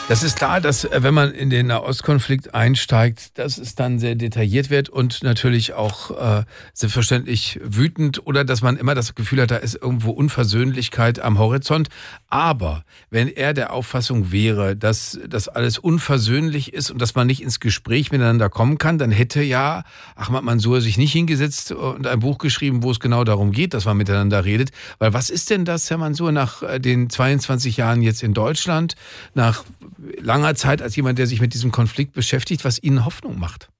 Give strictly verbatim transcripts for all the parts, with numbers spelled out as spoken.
Das ist klar, dass wenn man in den Nahostkonflikt einsteigt, dass es dann sehr detailliert wird und natürlich auch äh, selbstverständlich wütend oder dass man immer das Gefühl hat, da ist irgendwo Unversöhnlichkeit am Horizont. Aber wenn er der Auffassung wäre, dass das alles unversöhnlich ist und dass man nicht ins Gespräch miteinander kommen kann, dann hätte ja Ahmad Mansour sich nicht hingesetzt und ein Buch geschrieben, wo es genau darum geht, dass man miteinander redet. Weil was ist denn das, Herr Mansour, nach den zweiundzwanzig Jahren jetzt in Deutschland, nach langer Zeit als jemand, der sich mit diesem Konflikt beschäftigt, was Ihnen Hoffnung macht?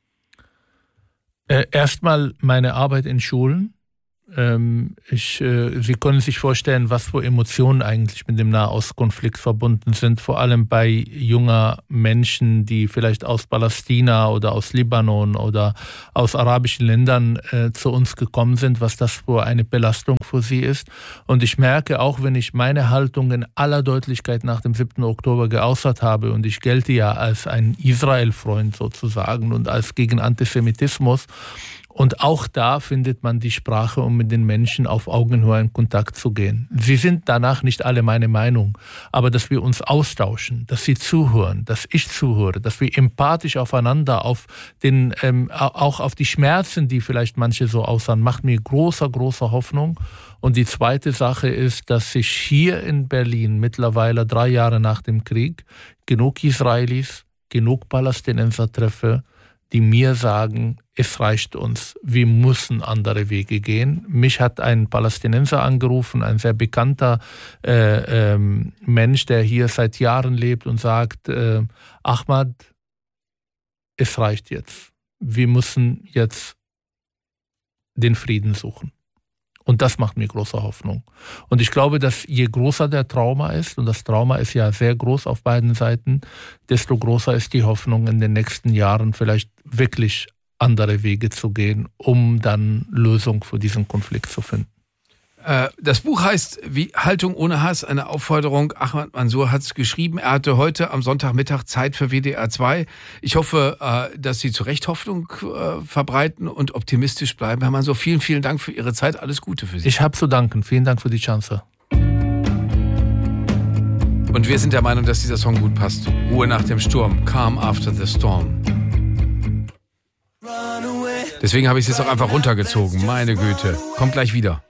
Äh, erstmal meine Arbeit in Schulen. Ähm, ich, äh, Sie können sich vorstellen, was für Emotionen eigentlich mit dem Nahostkonflikt verbunden sind, vor allem bei junger Menschen, die vielleicht aus Palästina oder aus Libanon oder aus arabischen Ländern äh, zu uns gekommen sind, was das für eine Belastung für sie ist. Und ich merke auch, wenn ich meine Haltung in aller Deutlichkeit nach dem siebten Oktober geäußert habe, und ich gelte ja als ein Israel-Freund sozusagen und als gegen Antisemitismus, und auch da findet man die Sprache, um mit den Menschen auf Augenhöhe in Kontakt zu gehen. Sie sind danach nicht alle meine Meinung, aber dass wir uns austauschen, dass sie zuhören, dass ich zuhöre, dass wir empathisch aufeinander, auf den, ähm, auch auf die Schmerzen, die vielleicht manche so äußern, macht mir großer, großer Hoffnung. Und die zweite Sache ist, dass ich hier in Berlin mittlerweile drei Jahre nach dem Krieg genug Israelis, genug Palästinenser treffe, die mir sagen, es reicht uns, wir müssen andere Wege gehen. Mich hat ein Palästinenser angerufen, ein sehr bekannter äh, ähm, Mensch, der hier seit Jahren lebt und sagt, äh, Ahmad, es reicht jetzt. Wir müssen jetzt den Frieden suchen. Und das macht mir große Hoffnung. Und ich glaube, dass je größer der Trauma ist, und das Trauma ist ja sehr groß auf beiden Seiten, desto größer ist die Hoffnung, in den nächsten Jahren vielleicht wirklich andere Wege zu gehen, um dann Lösung für diesen Konflikt zu finden. Das Buch heißt wie Haltung ohne Hass, eine Aufforderung. Ahmad Mansour hat es geschrieben. Er hatte heute am Sonntagmittag Zeit für W D R zwei. Ich hoffe, dass Sie zu Recht Hoffnung verbreiten und optimistisch bleiben. Herr Mansour, vielen, vielen Dank für Ihre Zeit. Alles Gute für Sie. Ich habe zu danken. Vielen Dank für die Chance. Und wir sind der Meinung, dass dieser Song gut passt. Ruhe nach dem Sturm. Calm after the storm. Deswegen habe ich es jetzt auch einfach runtergezogen. Meine Güte. Kommt gleich wieder.